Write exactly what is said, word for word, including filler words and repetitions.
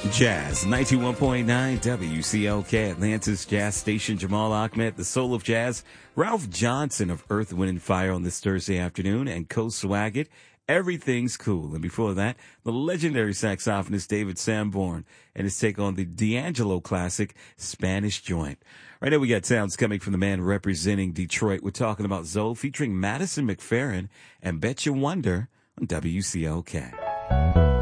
Jazz, ninety-one point nine W C L K, Atlanta's jazz station. Jamal Ahmed, the soul of jazz. Ralph Johnson of Earth, Wind and Fire on this Thursday afternoon. And Co Swaggart, Everything's Cool. And before that, the legendary saxophonist David Sanborn and his take on the D'Angelo classic, Spanish Joint. Right now we got sounds coming from the man representing Detroit. We're talking about Zoe featuring Madison McFerrin and Bet You Wonder on W C L K.